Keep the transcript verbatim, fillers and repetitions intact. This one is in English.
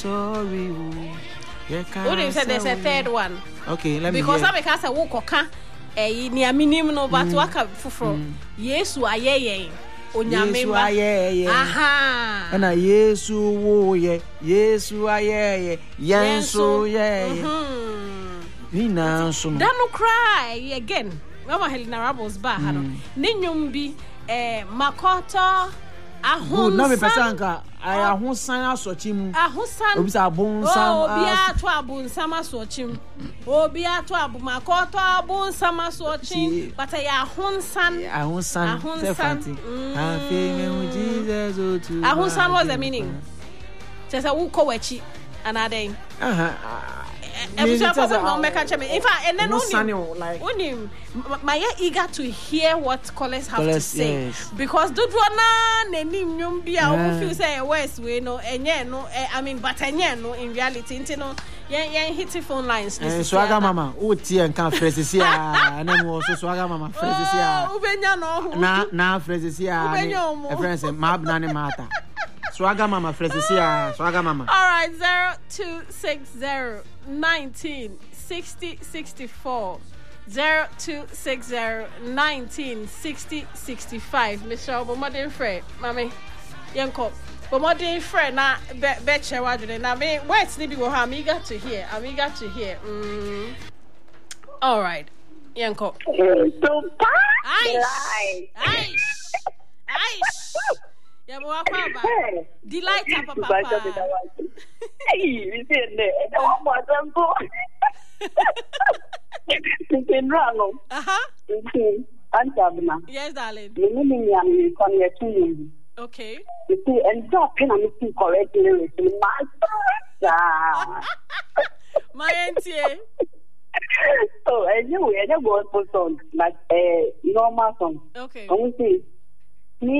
Sorry. What do you say? There's a third one. Okay, let me because hear. I because I walk oka eh ni aminim no but waka fufuro. Yesu ayeye. Yesu ayeye. Aha. Ana Yesu wo ye. Yesu ayeye. Yensu ye. Mhm. Ni na so no. Don't cry again. Mama Helena Rabos ba ha no. Ne nnwom bi eh makoto ahun. Na me pesanka ay ahun san asochi mu. Ahun san. Obi sa abun san. Obi ato abun san asochi mu. Obi ato abu makoto abun san asochi. But ay ahun san. Ahun san. Ahun san. Happy me Jesus o tu. Ahun san was the meaning. Just a wo ko wachi another. Aha. In fact, and then only my eager to hear what callers have Callers, to say yes. because do na name nyum bia who feel say west we no enye no I mean but enye no in reality you know yen yen hit phone lines eh swaga mama o tie nka fresi sia na mo so swaga mama fresi sia o benya no na na fresi sia e friends ma abna ne mata swaga mama fresi sia swaga mama. All right, zero two six zero nineteen sixty sixty four zero two six zero nineteen sixty sixty five. Mister Obomodin Fred, Mami, Yanko, Obomodin Fred, na betche wadune. Na me, what's nibi wo I'm eager to hear. I'm eager to hear. Mm. All right, Yanko. Aish, Aish, Aish. Yeah, but what delight, Papa. Hey, you see it. No more than go. Thinking wrong. Uh huh. Answer, yes, darling. You mean you come here to you. Okay. You see, and drop in and you correctly with my my auntie. So, anyway, I just go for song like a normal song. Okay. And we see